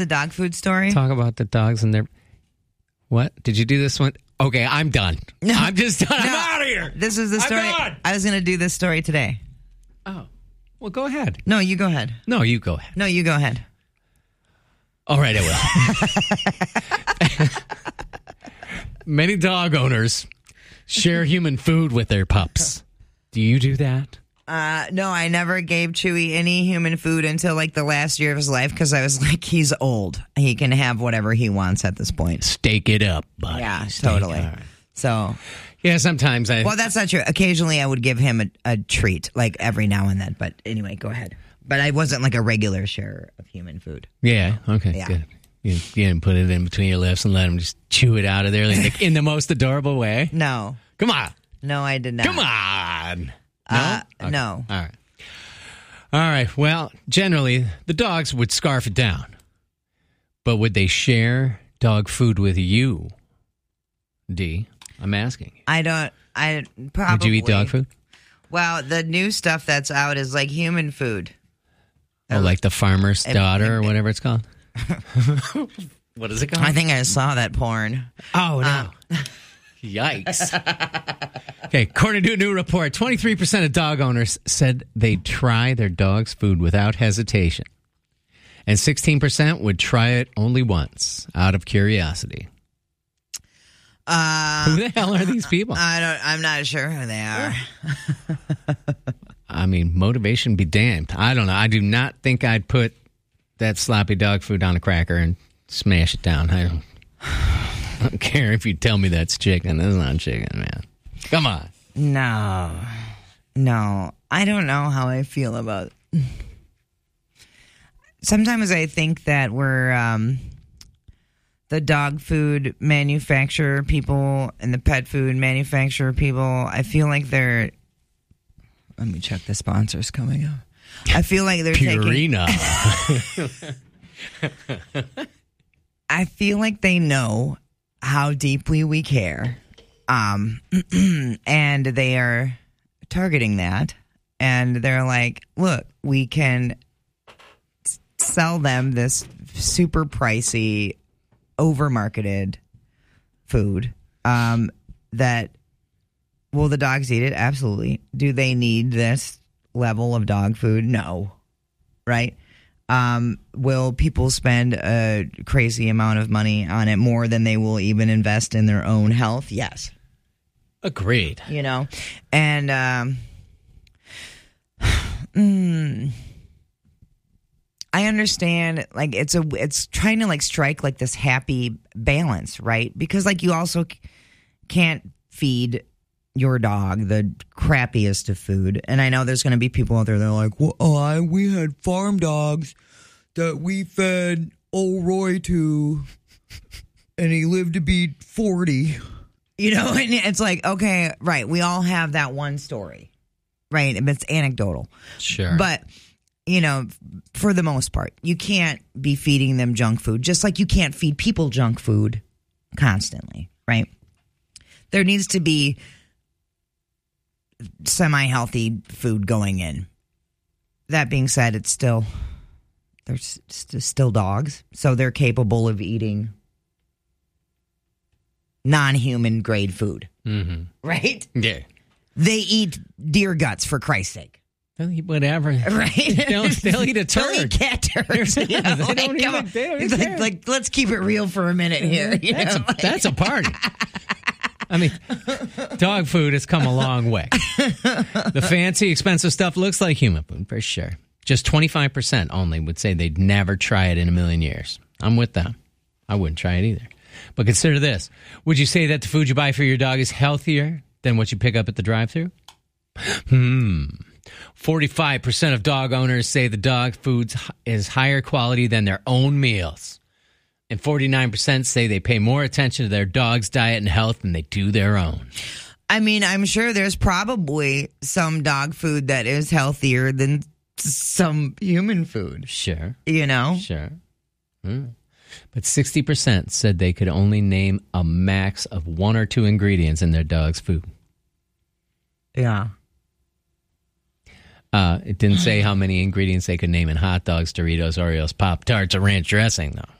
The dog food story? Talk about the dogs and their... What? Did you do this one? Okay, I'm done. No. I'm just done. No. I'm out of here. This is the story. done. I was going to do this story today. Oh. Well, go ahead. No, you go ahead. No, you go ahead. No, you go ahead. All right, I will. Many dog owners share human food with their pups. Do you do that? No, I never gave Chewy any human food until like the last year of his life because I was like, he's old. He can have whatever he wants at this point. Stake it up, buddy. Yeah, Stake totally. it up. So, Yeah, sometimes I... well, that's not true. Occasionally I would give him a treat, like every now and then. But anyway, go ahead. But I wasn't like a regular sharer of human food. Yeah, okay, Yeah. good. You didn't put it in between your lips and let him just chew it out of there in the most adorable way? No. Come on. No, I did not. Come on. No? Okay. No. All right. All right. Well, generally, the dogs would scarf it down. But would they share dog food with you, D? I'm asking. I probably. Would you eat dog food? Well, the new stuff that's out is like human food. Oh, like the farmer's daughter or whatever it's called? What is it called? I think I saw that porn. Oh, no. Yikes. Okay, according to a new report, 23% of dog owners said they'd try their dog's food without hesitation. And 16% would try it only once, out of curiosity. Who the hell are these people? I'm not sure who they are. I mean, motivation be damned. I don't know. I do not think I'd put that sloppy dog food on a cracker and smash it down. I don't care if you tell me that's chicken. That's not chicken, man. Come on. No. I don't know how I feel about. Sometimes I think that we're the dog food manufacturer people and the pet food manufacturer people. I feel like they're. Let me check the sponsors coming up. I feel like they're Purina. I feel like they know how deeply we care, and they are targeting that. And they're like, look, we can sell them this super pricey, over-marketed food that, will the dogs eat it? Absolutely. Do they need this level of dog food? No. Right? Will people spend a crazy amount of money on it, more than they will even invest in their own health? Yes. Agreed. You know? And I understand, like, it's trying to like strike like this happy balance, right? Because like you also can't feed your dog the crappiest of food. And I know there's going to be people out there that are like, well, we had farm dogs that we fed old Roy to, and he lived to be 40. You know, and it's like, okay, right, we all have that one story, right? It's anecdotal. Sure. But, you know, for the most part, you can't be feeding them junk food, just like you can't feed people junk food constantly, right? There needs to be semi-healthy food going in. That being said, they're still dogs, so they're capable of eating non-human grade food, right? Yeah. They eat deer guts, for Christ's sake. They'll eat whatever. Right? They'll eat a turd. They'll eat cat turds. You know? They don't even like, let's keep it real for a minute here. You know? That's a party. I mean, dog food has come a long way. The fancy, expensive stuff looks like human food, for sure. Just 25% only would say they'd never try it in a million years. I'm with them. I wouldn't try it either. But consider this. Would you say that the food you buy for your dog is healthier than what you pick up at the drive-thru? 45% of dog owners say the dog food is higher quality than their own meals. And 49% say they pay more attention to their dog's diet and health than they do their own. I mean, I'm sure there's probably some dog food that is healthier than some human food. Sure. You know? Sure. But 60% said they could only name a max of 1 or 2 ingredients in their dog's food. Yeah. It didn't say how many ingredients they could name in hot dogs, Doritos, Oreos, Pop-Tarts, or ranch dressing, though.